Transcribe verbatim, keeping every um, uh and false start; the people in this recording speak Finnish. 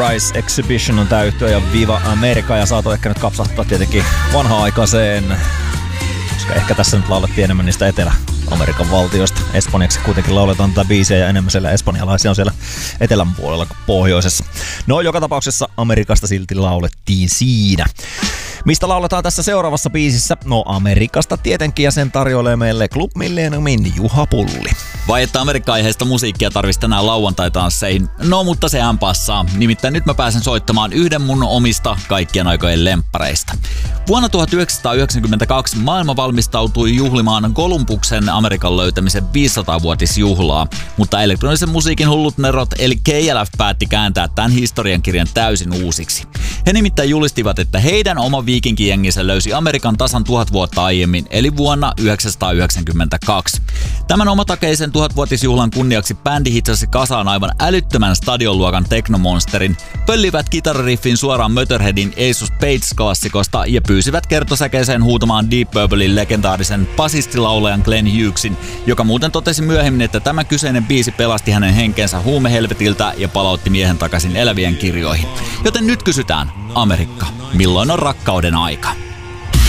Paradise Exhibition on tää yhtyä ja Viva America, ja saatu ehkä nyt kapsahtaa tietenkin vanha-aikaiseen, koska ehkä tässä nyt laulettiin enemmän niistä Etelä-Amerikan valtioista. Espanjaksi kuitenkin lauletaan tätä biisiä ja enemmän siellä espanjalaisia on siellä etelän puolella kuin pohjoisessa. No joka tapauksessa Amerikasta silti laulettiin siinä. Mistä lauletaan tässä seuraavassa biisissä? No Amerikasta tietenkin, ja sen tarjoilee meille Club Millenniumin Juha Pulli. Vai että Amerikka-aiheista musiikkia tarvitsisi tänään lauantai-tansseihin? No mutta sehän passaa. Nimittäin nyt mä pääsen soittamaan yhden mun omista kaikkien aikojen lemppareista. Vuonna tuhatyhdeksänsataayhdeksänkymmentäkaksi maailma valmistautui juhlimaan Kolumbuksen Amerikan löytämisen viisisataa-vuotisjuhlaa, mutta elektronisen musiikin hullut nerot eli K L F päätti kääntää tämän historiankirjan täysin uusiksi. He nimittäin julistivat, että heidän oma viikinkijenginsä löysi Amerikan tasan tuhat vuotta aiemmin, eli vuonna yhdeksänsataayhdeksänkymmentäkaksi. Tämän omatakeisen tuhatvuotisjuhlan kunniaksi bändi hitsasi kasaan aivan älyttömän stadionluokan teknomonsterin, pöllivät kitarariffin suoraan Motorheadin Ace of Spades-klassikosta ja pyysivät kertosäkeeseen huutamaan Deep Purplein legendaarisen basistilaulajan Glenn Hughesin, joka muuten totesi myöhemmin, että tämä kyseinen biisi pelasti hänen henkensä huumehelvetiltä ja palautti miehen takaisin elävien kirjoihin. Joten nyt kysytään, Amerikka, milloin on rakkauden aika?